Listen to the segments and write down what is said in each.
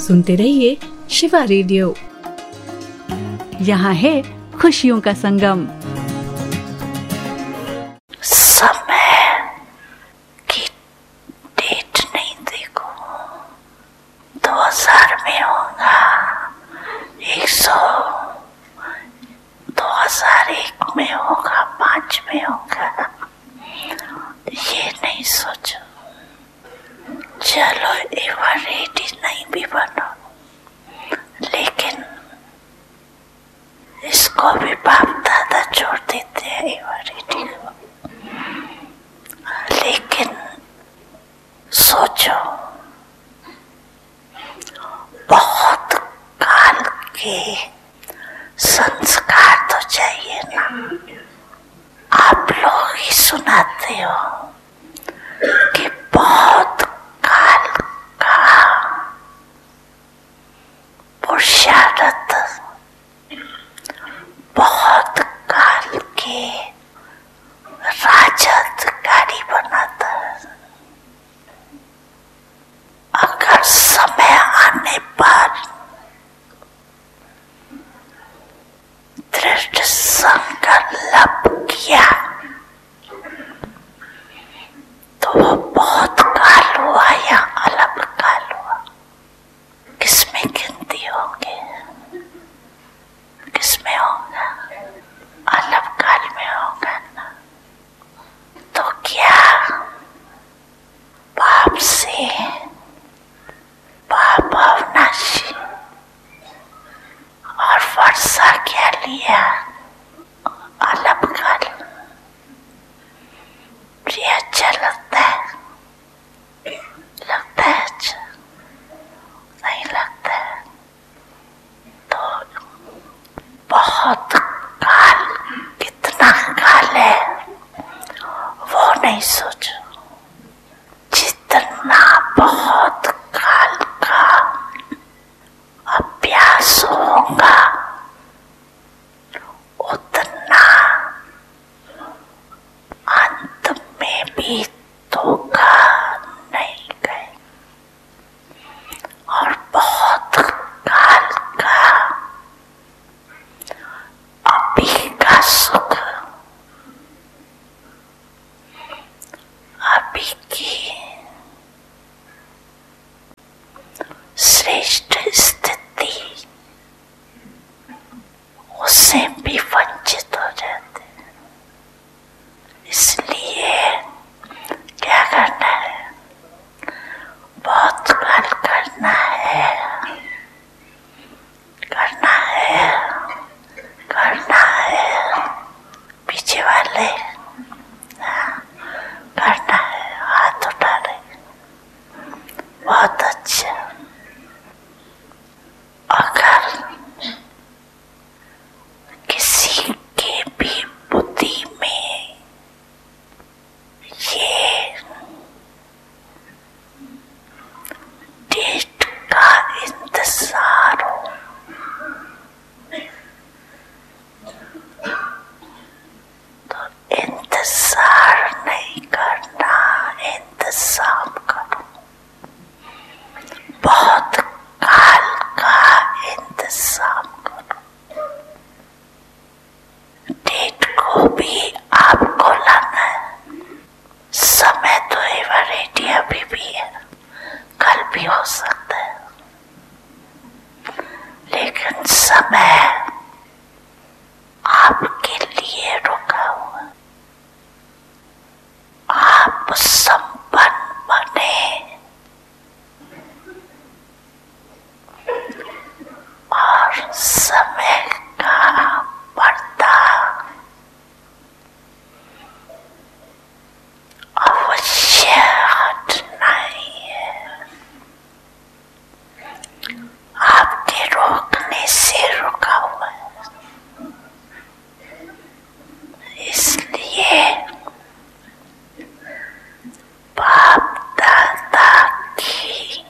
सुनते रहिए शिवा रेडियो। यहाँ है खुशियों का संगम। समय की डेट नहीं देखो, 2000 में होगा, 2001 में होगा, 5 में होगा, ये नहीं सोचो। चलो एवर रेडी नहीं भी बनो, लेकिन इसको भी बाप दादा छोड़ देते हैं एवर रेडी को। लेकिन सोचो, बहुत काल के संस्कार तो चाहिए ना। आप लोग ही सुनाते हो कि बहुत काल का पुरुषार्थ, बहुत काल के राजअधिकारी बनाता है। अगर समय आने पर दृढ़ संकल्प किया तो वो बहुत काल हुआ या अलग काल हुआ, किसमें गिनती होगी, किसमें होगा? अलग काल में होगा ना। तो क्या पाप से पाप अविनाशी और वर्षा क्या लिया? अलग काल। ये अच्छा लगता है? लगता है अच्छा? नहीं लगता है? तो बहुत काल, कितना काल है वो नहीं सोचो। जितना बहुत काल का अभ्यास होगा उतना अंत में भी धोखा नहीं गए। और बहुत काल का अभी का सुख, अभी की श्रेष्ठ स्थिति, उससे भी वंचित हो जाते हैं। इसलिए क्या करना है? बहुत काल करना है, करना है, करना है। पीछे वाले करना है, हाथ उठा रहे, बहुत अच्छा। अगर किसी के भी बुद्धि में ये डेट का इंतजार हो, तो इंतजार नहीं करना, इंतजाम करो। बहुत काल का इंतजाम करो। डेट को भी आपको लाना है। समय तो एवर रेडी अभी भी है, कल भी हो सकता है, लेकिन समय आपके लिए रुका हुआ। आप संपन्न बने और समय का पर्दा अवश्य हटना ही है। आपके रोकने से रुका हुआ है। इसलिए बाप दादा की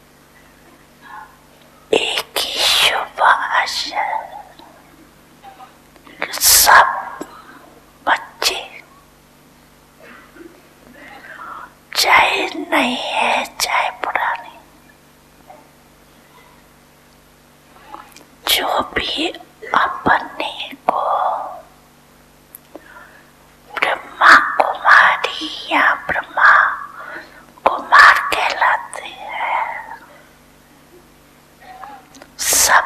एक ही शुभ आशा है कि सब बच्चे, चाहे नई है चाहे पुरानी, कि अपने को ब्रह्मा कुमारी या ब्रह्मा कुमार कहलाते हैं। सब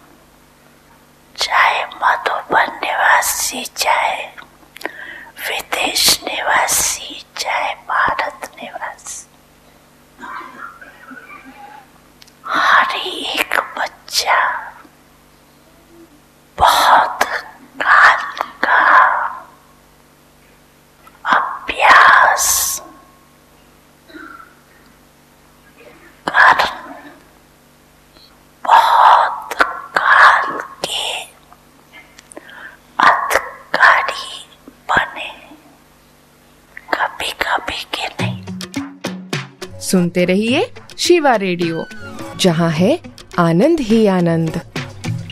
चाहे मधुबन निवासी, चाहे विदेश निवासी, चाहे भारत निवासी, हर एक बच्चा बहुत काल का अभ्यास कर बहुत काल के अधिकारी बने, कभी कभी के नहीं। सुनते रहिए शिवा रेडियो, जहाँ है आनंद ही आनंद।